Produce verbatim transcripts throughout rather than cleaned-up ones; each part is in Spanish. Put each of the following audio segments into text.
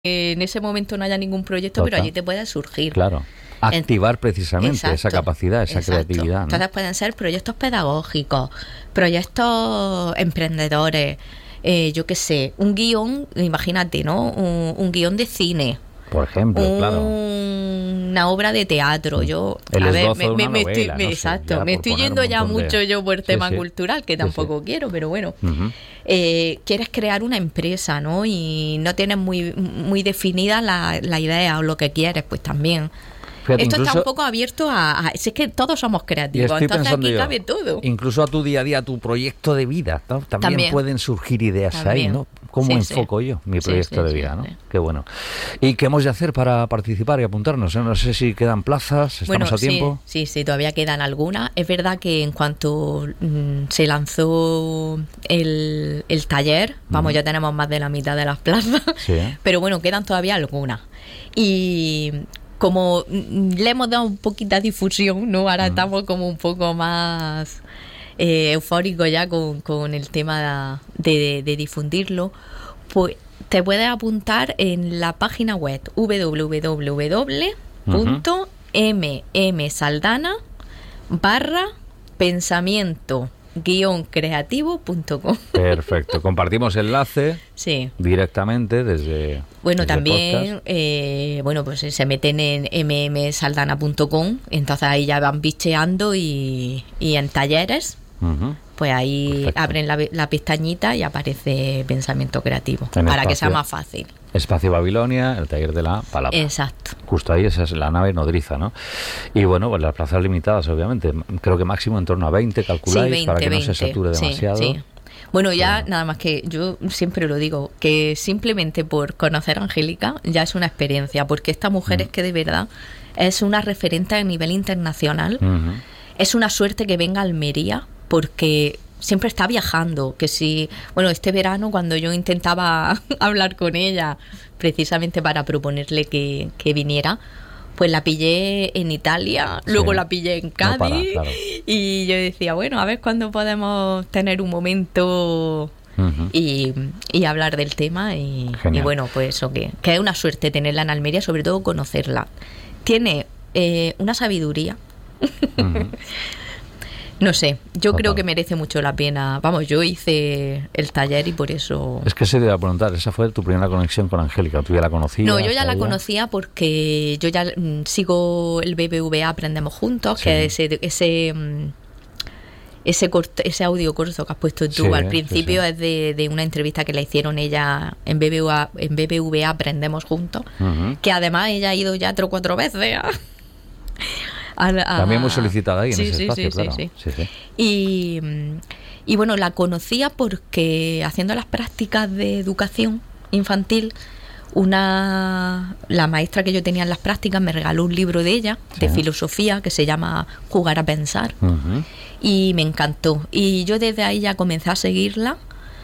en ese momento no haya ningún proyecto, Total. pero allí te puede surgir. Claro. Activar precisamente Exacto, esa capacidad, esa exacto. creatividad, ¿no? Entonces pueden ser proyectos pedagógicos, proyectos emprendedores, eh, yo qué sé, un guión, imagínate, ¿no? Un, un guión de cine. Por ejemplo, un, claro. Una obra de teatro. Yo, El a ver, esbozo me, de una me, me novela, estoy, me, no sé, exacto, ya me por estoy poner yendo un ya montón de- mucho yo por Sí, tema sí. cultural, que Sí, tampoco sí. quiero, pero bueno. Ujú. Eh, quieres crear una empresa, ¿no? Y no tienes muy, muy definida la, la idea o lo que quieres, pues también. Fíjate, Esto incluso- está un poco abierto a, a... Si es que todos somos Y creativos, estoy entonces pensando aquí yo, cabe todo. incluso a tu día a día, a tu proyecto de vida, ¿no? También, También. pueden surgir ideas ahí, También. ¿no? ¿Cómo Sí, enfoco sí. yo mi Sí, proyecto sí, de sí, vida, ¿no? sí. Qué bueno. ¿Y qué hemos de hacer para participar y apuntarnos? eh? No sé si quedan plazas, estamos Bueno, a tiempo. Sí, sí, sí, todavía quedan algunas. Es verdad que en cuanto mm, se lanzó el, el taller, vamos, Ujú. ya tenemos más de la mitad de las plazas, Sí, ¿eh? pero bueno, quedan todavía algunas. Y como mm, le hemos dado un poquita difusión, ¿no? Ahora estamos como un poco más eh, eufóricos ya con, con el tema de, de, de difundirlo, pues te puedes apuntar en la página web w w w punto mmsaldana barra pensamiento guión creativo punto com. Perfecto. Compartimos enlace Sí. directamente desde Bueno, desde también, podcast. eh, bueno, pues se meten en m m saldana punto com, entonces ahí ya van bicheando y, y en talleres, Ujú. pues ahí Perfecto. abren la, la pestañita y aparece pensamiento creativo, En para que sea espacio. más fácil. Espacio Babilonia, el taller de la palabra. Exacto. Justo ahí, esa es la nave nodriza, ¿no? Y bueno, pues las plazas limitadas, obviamente. Creo que máximo en torno a veinte, calculáis, Sí, veinte, para que no se veinte. sature Sí, demasiado. sí. Bueno, ya Bueno. nada más que yo siempre lo digo, que simplemente por conocer a Angélica ya es una experiencia, porque esta mujer Mm. es que de verdad es una referente a nivel internacional. Ujú. Es una suerte que venga a Almería, porque siempre está viajando, que si, bueno, este verano cuando yo intentaba hablar con ella precisamente para proponerle que, que viniera, pues la pillé en Italia, Sí. luego la pillé en Cádiz, para, claro. y yo decía, bueno, a ver cuándo podemos tener un momento Ujú. y, y hablar del tema, y, Genial. y bueno, pues eso, que, que es una suerte tenerla en Almería, sobre todo conocerla. Tiene eh, una sabiduría. Ujú. No sé, yo Total. creo que merece mucho la pena. Vamos, yo hice el taller y por eso... Es que se te iba a preguntar, esa fue tu primera conexión con Angélica, ¿tú ya la conocías? No, yo ya a la ella? conocía porque yo ya mm, sigo el B B V A Aprendemos Juntos, Sí. que es ese ese mm, ese, corto- ese audio corto que has puesto tú Sí, al sí, principio sí. es de, de una entrevista que le hicieron ella en B B V A, en B B V A Aprendemos Juntos, Ujú. que además ella ha ido ya tres o cuatro veces a- a- a- También muy solicitada ahí en Sí, ese sí, espacio, sí, claro. sí, Sí, sí. sí. Y, y bueno, la conocía porque haciendo las prácticas de educación infantil, una la maestra que yo tenía en las prácticas me regaló un libro de ella, de Sí. filosofía, que se llama Jugar a Pensar, Ujú. y me encantó. Y yo desde ahí ya comencé a seguirla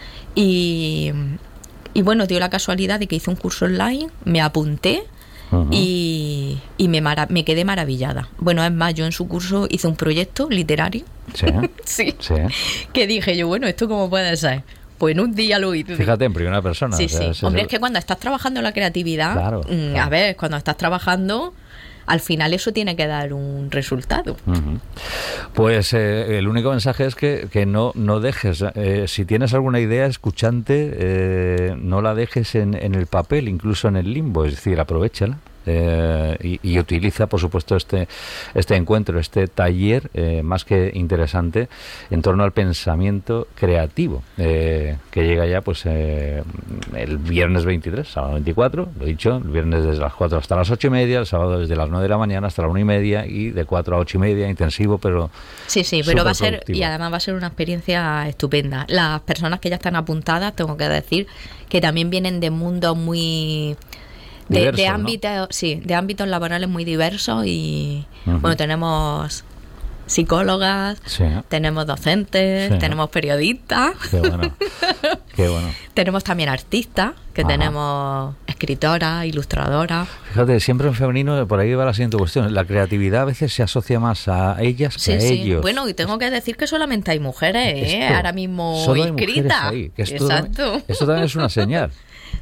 y, y bueno, dio la casualidad de que hice un curso online, me apunté. Ujú. Y, y me, mara- me quedé maravillada. Bueno, es más, yo en su curso hice un proyecto literario. Sí, Sí. sí. Que dije yo, bueno, ¿esto cómo puede ser? Pues en un día lo hice. Fíjate, en primera persona. Sí, o sea, sí. ese Hombre, el- es que cuando estás trabajando la creatividad, Claro, mm, claro. a ver, cuando estás trabajando, al final eso tiene que dar un resultado. Ujú. Pues eh, el único mensaje es que, que no, no dejes, eh, si tienes alguna idea escuchante, eh, no la dejes en, en el papel, incluso en el limbo, es decir, aprovéchala. Eh, y, y utiliza, por supuesto, este este encuentro, este taller eh, más que interesante en torno al pensamiento creativo, eh, que llega ya pues eh, el viernes veintitrés, sábado veinticuatro, lo he dicho, el viernes desde las cuatro hasta las ocho y media, el sábado desde las nueve de la mañana hasta la una y media, y de cuatro a ocho y media, intensivo, pero Sí, sí, pero va a ser, superproductivo. y además va a ser una experiencia estupenda. Las personas que ya están apuntadas, tengo que decir, que también vienen de mundos muy... De, Diversos, de ¿no? ámbitos, sí, de ámbitos laborales muy diversos y Ujú. bueno, tenemos psicólogas, Sí, tenemos docentes, Sí. tenemos periodistas, qué bueno, qué bueno. tenemos también artistas, que Ajá. tenemos escritoras, ilustradoras. Fíjate, siempre en femenino, por ahí va la siguiente cuestión. La creatividad a veces se asocia más a ellas que Sí, a sí. ellos. Bueno, y tengo que decir que solamente hay mujeres, ¿eh? Esto, Ahora mismo solo hay mujeres inscritas. ahí, que esto, Exacto. esto también es una señal.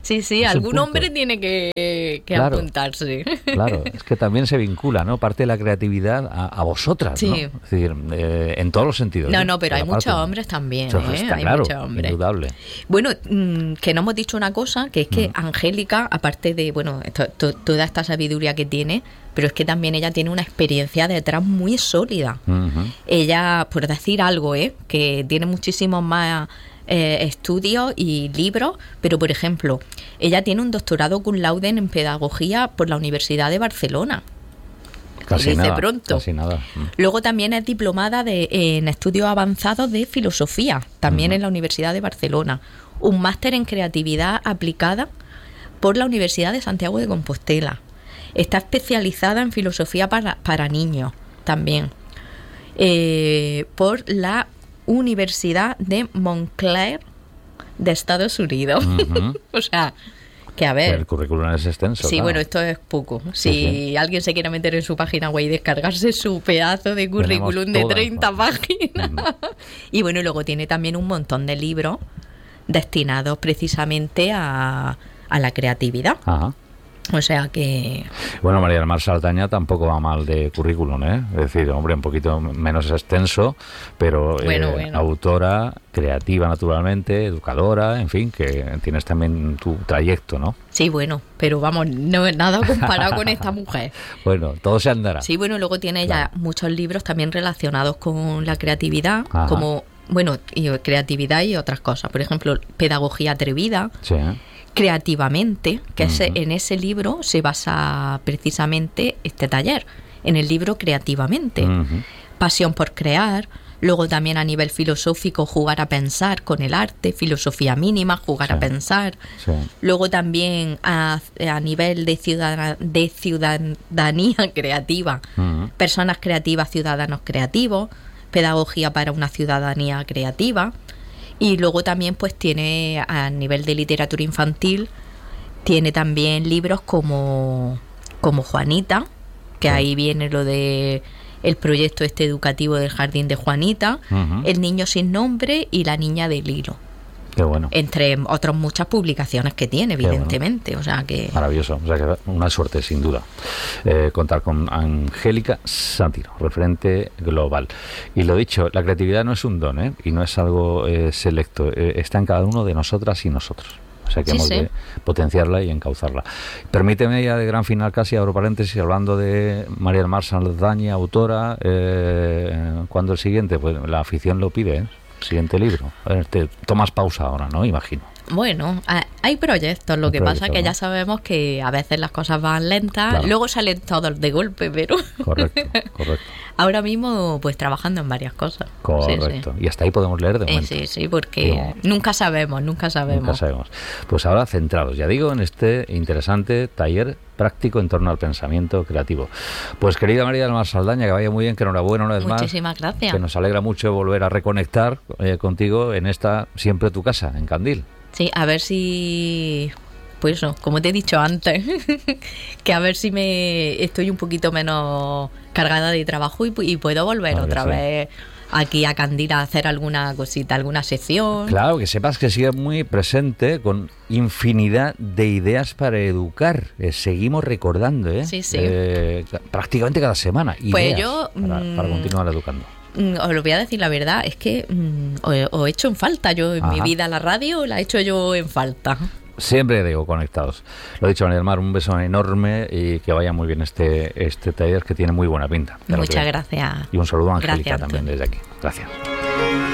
Sí, sí, Es algún punto. hombre tiene que, que Claro. apuntarse. Claro, es que también se vincula, ¿no? Parte de la creatividad a, a vosotras, Sí. ¿no? Es decir, eh, en todos los sentidos. No, ¿eh? no, pero hay aparte, muchos hombres también, Eso ¿eh? está Hay claro, muchos hombres. indudable. Bueno, mm, que no hemos dicho una cosa, que es que Mm. Angélica, aparte de, bueno, esto- to- toda esta sabiduría que tiene, pero es que también ella tiene una experiencia detrás muy sólida. Ujú. Ella, por decir algo, ¿eh? Que tiene muchísimos más eh, estudios y libros, pero por ejemplo, ella tiene un doctorado cum laude en pedagogía por la Universidad de Barcelona. Casi Dice nada. pronto. Casi nada. Mm. Luego también es diplomada de, en estudios avanzados de filosofía, también Ujú. en la Universidad de Barcelona. Un máster en creatividad aplicada por la Universidad de Santiago de Compostela. Está especializada en filosofía para, para niños también. Eh, por la Universidad de Montclair de Estados Unidos. Ujú. O sea, que a ver. El currículum es extenso. Sí, claro. bueno, esto es poco. Si Sí, sí. alguien se quiere meter en su página web y descargarse su pedazo de Tenemos currículum de todas, treinta ¿no? páginas. Ujú. Y bueno, luego tiene también un montón de libros destinados precisamente a, a la creatividad. Ajá. O sea que... Bueno, María del Mar Saldaña tampoco va mal de currículum, ¿eh? Es decir, hombre, un poquito menos extenso, pero eh, Bueno, bueno. autora, creativa naturalmente, educadora, en fin, que tienes también tu trayecto, ¿no? Sí, bueno, pero vamos, no es nada comparado con esta mujer. Bueno, todo se andará. Sí, bueno, luego tiene ella Claro. muchos libros también relacionados con la creatividad, Ajá. como, bueno, y creatividad y otras cosas. Por ejemplo, pedagogía atrevida, Sí, ¿eh? creativamente, que ese- Ujú. en ese libro se basa precisamente este taller, en el libro Creativamente. Ujú. Pasión por crear, luego también a nivel filosófico, jugar a pensar con el arte, filosofía mínima, jugar Sí. a pensar. Sí. Luego también a, a nivel de, ciudadana- de ciudadanía creativa, Ujú. personas creativas, ciudadanos creativos, pedagogía para una ciudadanía creativa. Y luego también pues tiene a nivel de literatura infantil, tiene también libros como, como Juanita, que Sí. ahí viene lo de el proyecto este educativo del jardín de Juanita, Ujú. El niño sin nombre y La niña del hilo, Qué bueno. entre otras muchas publicaciones que tiene, bueno. evidentemente. O sea que... Maravilloso, o sea que una suerte sin duda eh, contar con Angélica Sátiro, referente global. Y lo dicho, la creatividad no es un don, ¿eh? Y no es algo eh, selecto, eh, está en cada uno de nosotras y nosotros. O sea que Sí, hemos sí. de potenciarla y encauzarla. Permíteme ya de gran final casi, abro paréntesis, hablando de María del Mar Saldaña, autora, eh, ¿cuándo el siguiente? Pues la afición lo pide, ¿eh? Siguiente libro. A ver, te tomas pausa ahora, ¿no? Imagino. Bueno, a- hay proyectos, lo Hay que pasa proyectos, que ¿no? ya sabemos que a veces las cosas van lentas, Claro. luego salen todos de golpe, pero Correcto, correcto, ahora mismo pues trabajando en varias cosas. correcto. Sí, sí. Y hasta ahí podemos leer de Eh, momento. sí, sí, porque Digo, nunca sabemos, nunca sabemos. Nunca sabemos. Pues ahora centrados, ya digo, en este interesante taller práctico en torno al pensamiento creativo. Pues querida María del Mar Saldaña, que vaya muy bien, que enhorabuena una vez más. Muchísimas gracias. Que nos alegra mucho volver a reconectar eh, contigo en esta siempre tu casa, en Candil. Sí, a ver si, pues eso, como te he dicho antes, que a ver si me estoy un poquito menos cargada de trabajo y, pu- y puedo volver Claro que otra sí. vez aquí a Candil a hacer alguna cosita, alguna sección. Claro, que sepas que sigue muy presente con infinidad de ideas para educar. Eh, seguimos recordando, ¿eh? Sí, sí. Eh, ca- prácticamente cada semana. Pues ideas yo, para, mm, para continuar educando. Mm, Os lo voy a decir la verdad, es que mm, os, he- os he hecho en falta. Yo en mi Ajá. vida la radio la he hecho yo en falta. Siempre digo conectados. Lo dicho, María del Mar, un beso enorme y que vaya muy bien este, este taller que tiene muy buena pinta. Ya lo Muchas creo. gracias. Y un saludo a Angélica Gracias, también Antonio. desde aquí. Gracias.